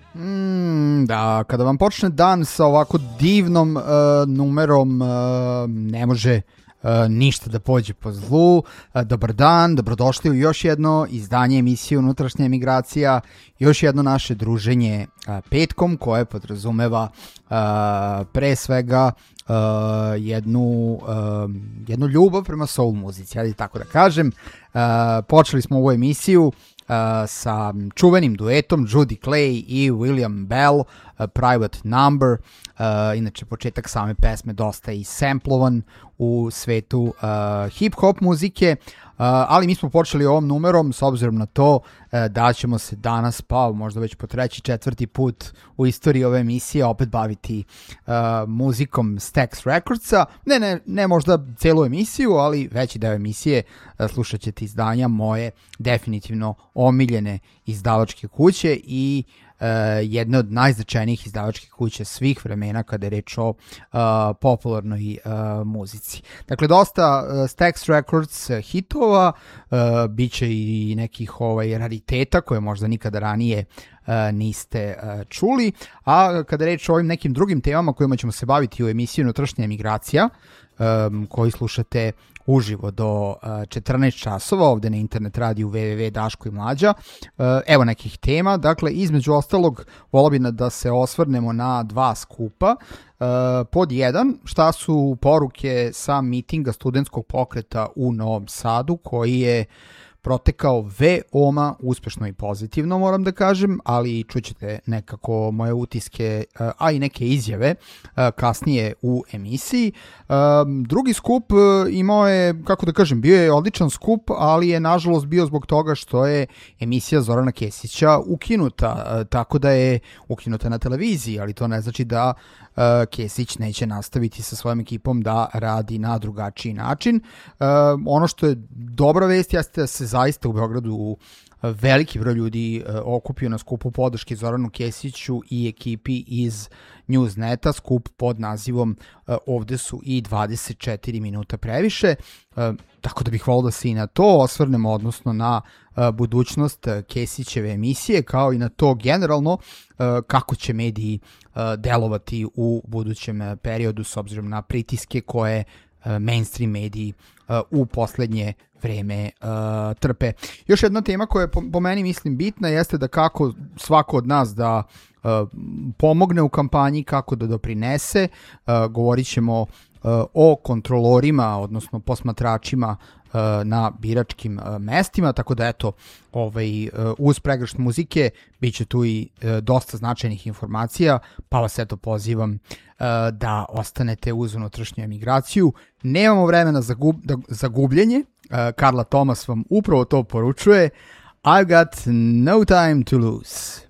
Da, kada vam počne dan sa ovako divnom numerom, ne može ništa da pođe po zlu. Dobar dan, dobrodošli u još jedno izdanje emisije Unutrašnja emigracija, još jedno naše druženje petkom koje podrazumeva pre svega jednu ljubav prema soul muzici, ajde tako da kažem. Počeli smo ovu emisiju sa čuvenim duetom Judy Clay i William Bell, Private Number. Inače, početak same pesme dosta i samplovan u svetu hip-hop muzike, ali mi smo počeli ovom numerom s obzirom na to da ćemo se danas, pa možda već po treći, četvrti put u istoriji ove emisije opet baviti muzikom Stax Recordsa. Ne možda celu emisiju, ali veći deo emisije slušat ćete izdanja moje definitivno omiljene izdavačke kuće i jedne od najznačajnijih izdavačkih kuća svih vremena kada je reč o popularnoj muzici. Dakle, dosta Stax Records hitova, bit će i nekih rariteta koje možda nikada ranije niste čuli, a kada je reč o ovim nekim drugim temama kojima ćemo se baviti u emisiji Unutrašnja emigracija, koji slušate uživo do 14 časova ovde na internet radiju www Daško i Mlađa. Evo nekih tema, dakle između ostalog volio bi da se osvrnemo na dva skupa. Pod jedan, šta su poruke sa mitinga studentskog pokreta u Novom Sadu koji je protekao veoma uspešno i pozitivno, moram da kažem, ali čućete nekako moje utiske, a i neke izjave kasnije u emisiji. Drugi skup imao je, kako da kažem, bio je odličan skup, ali je nažalost bio zbog toga što je emisija Zorana Kesića ukinuta, tako da je ukinuta na televiziji, ali to ne znači da Kesić neće nastaviti sa svojom ekipom da radi na drugačiji način. Ono što je dobra vest jeste da se zaista u Beogradu veliki broj ljudi okupio na skupu podrške Zoranu Kesiću i ekipi iz Newsneta, skup pod nazivom Ovde su i 24 minuta previše, tako da bih volio da se i na to osvrnemo, odnosno na budućnost Kesićeve emisije, kao i na to generalno kako će mediji delovati u budućem periodu s obzirom na pritiske koje mainstream mediji u poslednje vreme trpe. Još jedna tema koja je po meni mislim bitna jeste da kako svako od nas da pomogne u kampanji, kako da doprinese. Govorit ćemo o kontrolorima, odnosno posmatračima na biračkim mestima, tako da eto, uz pregršt muzike bit će tu i dosta značajnih informacija, pa vas eto pozivam da ostanete uz Unutrašnju emigraciju. Nemamo vremena za gubljenje, Karla Tomas vam upravo to poručuje. I've got no time to lose.